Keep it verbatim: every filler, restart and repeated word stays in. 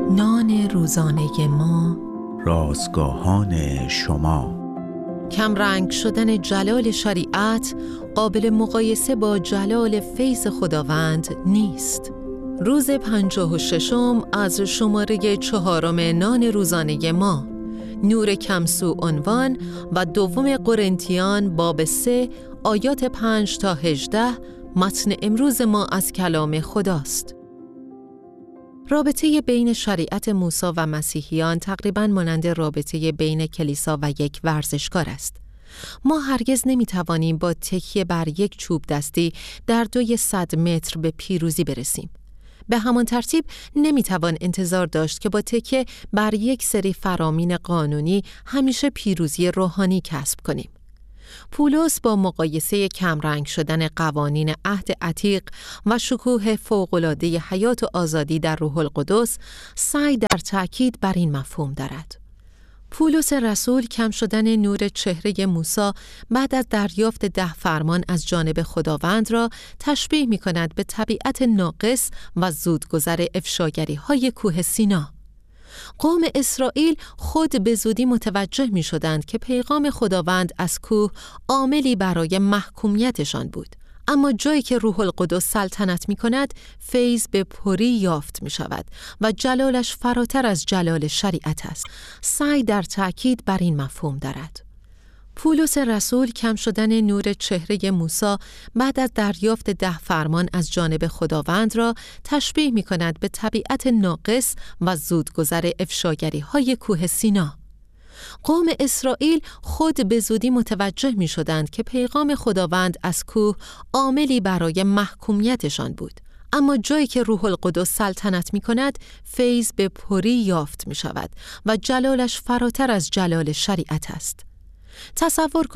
نان روزانه ما، رازگاهان شما. کم رنگ شدن جلال شریعت قابل مقایسه با جلال فیض خداوند نیست. روز پنجاه و ششم از شماره چهارم نان روزانه ما، نور کمسو عنوان و دوم قرنتیان باب سه آیات پنج تا هجده. متن امروز ما از کلام خداست. رابطه بین شریعت موسی و مسیحیان تقریباً مانند رابطه بین کلیسا و یک ورزشکار است. ما هرگز نمی‌توانیم با تکیه بر یک چوب دستی در دوی صد متر به پیروزی برسیم. به همان ترتیب نمی‌توان انتظار داشت که با تکیه بر یک سری فرامین قانونی همیشه پیروزی روحانی کسب کنیم. پولس با مقایسه کمرنگ شدن قوانین عهد عتیق و شکوه فوق‌العاده حیات و آزادی در روح القدس سعی در تأکید بر این مفهوم دارد. پولس رسول کم شدن نور چهره موسی بعد از دریافت ده فرمان از جانب خداوند را تشبیه می کند به طبیعت ناقص و زودگذر افشاگری های کوه سینا. قوم اسرائیل خود به زودی متوجه می شدند که پیغام خداوند از کوه عاملی برای محکومیتشان بود. اما جایی که روح القدس سلطنت می کند، فیض به پری یافت می شود و جلالش فراتر از جلال شریعت است. سعی در تأکید بر این مفهوم دارد. پولس رسول کم شدن نور چهره موسی بعد از دریافت ده فرمان از جانب خداوند را تشبیه می کند به طبیعت ناقص و زودگذر افشاگری های کوه سینا. قوم اسرائیل خود به زودی متوجه می شدند که پیغام خداوند از کوه عاملی برای محکومیتشان بود. اما جایی که روح القدس سلطنت می کند، فیض به پری یافت می شود و جلالش فراتر از جلال شریعت است. تصور